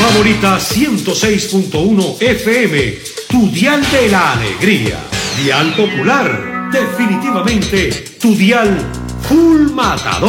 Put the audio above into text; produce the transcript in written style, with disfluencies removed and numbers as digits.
favorita 106.1 FM, tu dial de la alegría. Dial popular, definitivamente tu dial full matador.